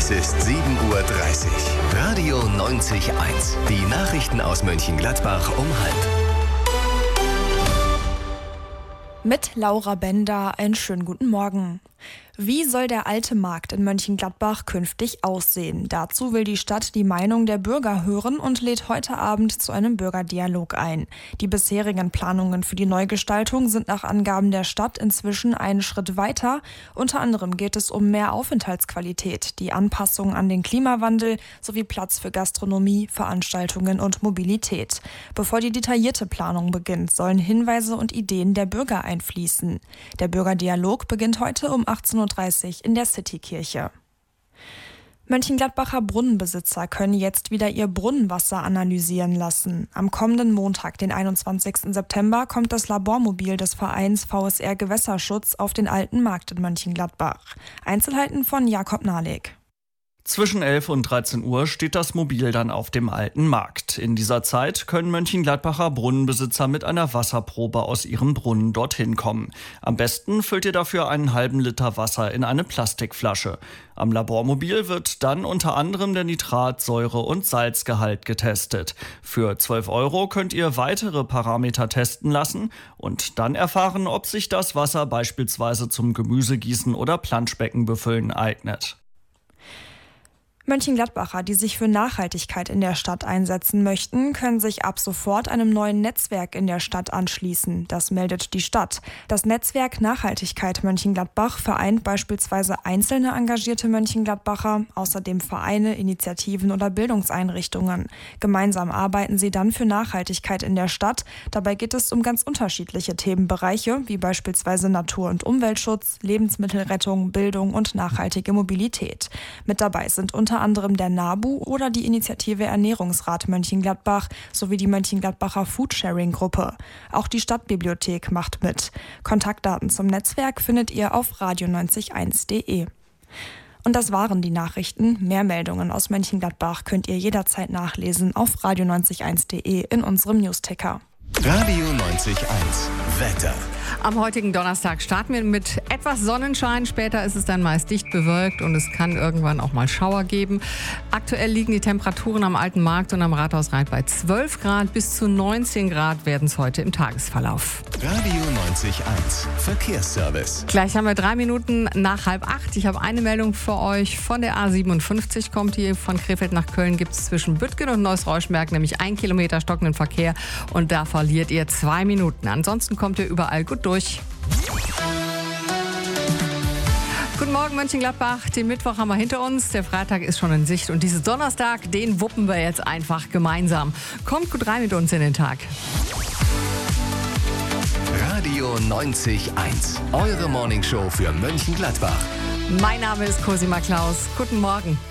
Es ist 7:30 Uhr. Radio 90.1. Die Nachrichten aus Mönchengladbach um 12:30. Mit Laura Bender einen schönen guten Morgen. Wie soll der alte Markt in Mönchengladbach künftig aussehen? Dazu will die Stadt die Meinung der Bürger hören und lädt heute Abend zu einem Bürgerdialog ein. Die bisherigen Planungen für die Neugestaltung sind nach Angaben der Stadt inzwischen einen Schritt weiter. Unter anderem geht es um mehr Aufenthaltsqualität, die Anpassung an den Klimawandel sowie Platz für Gastronomie, Veranstaltungen und Mobilität. Bevor die detaillierte Planung beginnt, sollen Hinweise und Ideen der Bürger einfließen. Der Bürgerdialog beginnt heute um 18:30 Uhr in der Citykirche. Mönchengladbacher Brunnenbesitzer können jetzt wieder ihr Brunnenwasser analysieren lassen. Am kommenden Montag, den 21. September, kommt das Labormobil des Vereins VSR Gewässerschutz auf den alten Markt in Mönchengladbach. Einzelheiten von Jakob Nahleg. Zwischen 11 und 13 Uhr steht das Mobil dann auf dem alten Markt. In dieser Zeit können Mönchengladbacher Brunnenbesitzer mit einer Wasserprobe aus ihrem Brunnen dorthin kommen. Am besten füllt ihr dafür einen halben Liter Wasser in eine Plastikflasche. Am Labormobil wird dann unter anderem der Nitrat-, Säure- und Salzgehalt getestet. Für 12 € könnt ihr weitere Parameter testen lassen und dann erfahren, ob sich das Wasser beispielsweise zum Gemüsegießen oder Planschbecken befüllen eignet. Mönchengladbacher, die sich für Nachhaltigkeit in der Stadt einsetzen möchten, können sich ab sofort einem neuen Netzwerk in der Stadt anschließen. Das meldet die Stadt. Das Netzwerk Nachhaltigkeit Mönchengladbach vereint beispielsweise einzelne engagierte Mönchengladbacher, außerdem Vereine, Initiativen oder Bildungseinrichtungen. Gemeinsam arbeiten sie dann für Nachhaltigkeit in der Stadt. Dabei geht es um ganz unterschiedliche Themenbereiche, wie beispielsweise Natur- und Umweltschutz, Lebensmittelrettung, Bildung und nachhaltige Mobilität. Mit dabei sind unter anderem der NABU oder die Initiative Ernährungsrat Mönchengladbach sowie die Mönchengladbacher Foodsharing-Gruppe. Auch die Stadtbibliothek macht mit. Kontaktdaten zum Netzwerk findet ihr auf radio901.de. Und das waren die Nachrichten. Mehr Meldungen aus Mönchengladbach könnt ihr jederzeit nachlesen auf radio901.de in unserem Newsticker. Radio 90.1. Wetter. Am heutigen Donnerstag starten wir mit etwas Sonnenschein. Später ist es dann meist dicht bewölkt und es kann irgendwann auch mal Schauer geben. Aktuell liegen die Temperaturen am Alten Markt und am Rathausreit bei 12 Grad. Bis zu 19 Grad werden es heute im Tagesverlauf. Radio 90.1. Verkehrsservice. Gleich haben wir 3 Minuten nach 7:30. Ich habe eine Meldung für euch. Von der A57 kommt die. Von Krefeld nach Köln gibt es zwischen Büttgen und Neuss-Reuschenberg nämlich 1 Kilometer stockenden Verkehr. Und da verliert ihr 2 Minuten. Ansonsten kommt ihr überall gut durch. Guten Morgen Mönchengladbach, den Mittwoch haben wir hinter uns, der Freitag ist schon in Sicht und diesen Donnerstag, den wuppen wir jetzt einfach gemeinsam. Kommt gut rein mit uns in den Tag. Radio 90.1. Eure Morningshow für Mönchengladbach. Mein Name ist Cosima Klaus. Guten Morgen.